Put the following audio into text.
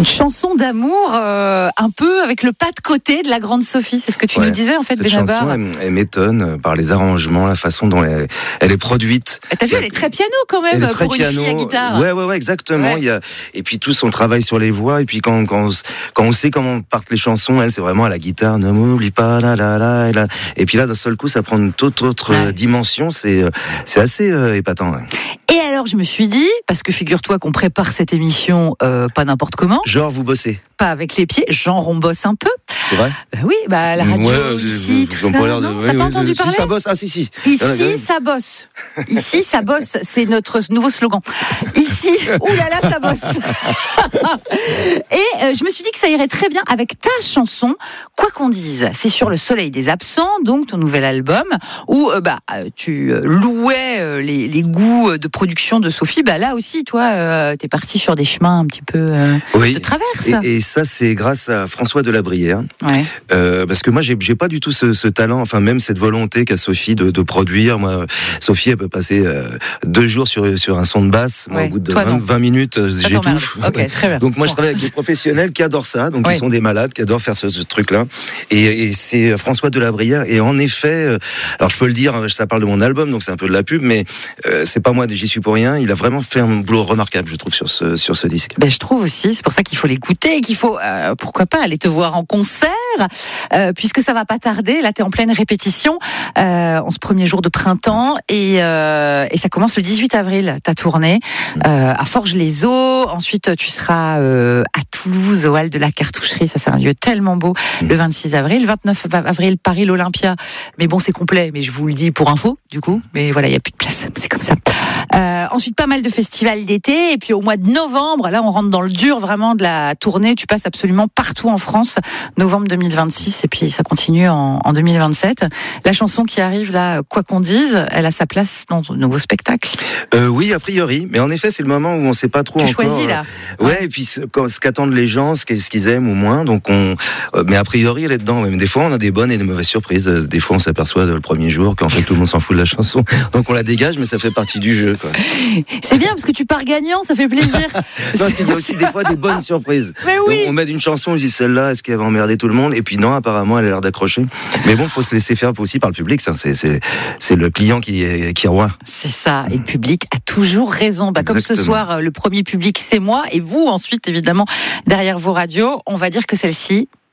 Une chanson d'amour un peu avec le pas de côté de la grande Sophie, c'est ce que tu nous disais en fait, Benabar. Cette chanson, elle m'étonne par les arrangements, la façon dont elle est produite. T'as vu, elle est très piano quand même pour une fille à guitare. Ouais, exactement. Ouais. Et puis tout son travail sur les voix, et puis quand on sait comment partent les chansons, elle c'est vraiment à la guitare, ne m'oublie pas, la. Et puis là d'un seul coup ça prend une toute autre dimension, c'est assez épatant. Ouais. Et alors je me suis dit, parce que figure-toi qu'on prépare cette émission pas n'importe comment. Genre vous bossez. Pas avec les pieds, genre on bosse un peu. C'est vrai ? Oui, la radio ici, tout ça. T'as pas entendu parler ? Si ça bosse, si. Ici, ça bosse. Ici, ça bosse. C'est notre nouveau slogan. Ici, oulala, ça bosse. Et je me suis dit que ça irait très bien avec ta chanson, Quoi qu'on dise. C'est sur Le Soleil des Absents, donc ton nouvel album, où tu louais les goûts de production de Sophie. Là aussi, toi, t'es parti sur des chemins un petit peu de traverse. Et ça, c'est grâce à François Delabrière. Ouais. Parce que moi, j'ai pas du tout ce talent, enfin même cette volonté qu'a Sophie de produire. Moi, Sophie, elle peut passer 2 jours sur un son de basse. Moi, au bout de 20 minutes, j'étouffe. Okay, très bien. Donc moi, je travaille avec des professionnels qui adorent ça, donc ils sont des malades, qui adorent faire ce truc-là. Et c'est François Delabrière. Et en effet, alors je peux le dire, ça parle de mon album, donc c'est un peu de la pub, mais c'est pas moi, j'y suis pour rien. Il a vraiment fait un boulot remarquable, je trouve, sur ce disque. Je trouve aussi, c'est pour ça qu'il faut l'écouter et qu'il faut, pourquoi pas, aller te voir en concert, puisque ça va pas tarder. Là, t'es en pleine répétition en ce premier jour de printemps et ça commence le 18 avril, ta tournée à Forges-les-Eaux. Ensuite, tu seras à Toulouse, au Hall de la Cartoucherie. Ça, c'est un lieu tellement beau. Le 26 avril, 29 avril, Paris, l'Olympia. Mais bon, c'est complet, mais je vous le dis pour info, du coup. Mais voilà, il y a plus de place. C'est comme ça. Ensuite, pas mal de festivals d'été. Et puis, au mois de novembre, là, on rentre dans le dur vraiment de la tournée. Tu passes absolument partout en France. Novembre 2026. Et puis, ça continue en 2027. La chanson qui arrive là, Quoi qu'on dise, elle a sa place dans ton nouveau spectacle. Oui, a priori. Mais en effet, c'est le moment où on sait pas trop tu encore. Tu choisis, là. Ouais, et puis ce qu'attendent les gens, ce qu'ils aiment ou moins. Donc mais a priori, elle est dedans. Mais des fois, on a des bonnes et des mauvaises surprises. Des fois, on s'aperçoit le premier jour qu'en fait, tout le monde s'en fout de la chanson. Donc on la dégage, mais ça fait partie du jeu, quoi. C'est bien, parce que tu pars gagnant, ça fait plaisir. Non, parce qu'il y a aussi des fois des bonnes surprises. Mais oui. Donc, on met une chanson, on dit celle-là, est-ce qu'elle va emmerder tout le monde ? Et puis non, apparemment, elle a l'air d'accrocher. Mais bon, faut se laisser faire aussi par le public. Ça, c'est le client qui est roi. C'est ça. Et le public a toujours raison. Comme ce soir, le premier public, c'est moi. Et vous, ensuite, évidemment, derrière vos radios, on va dire que celle-ci,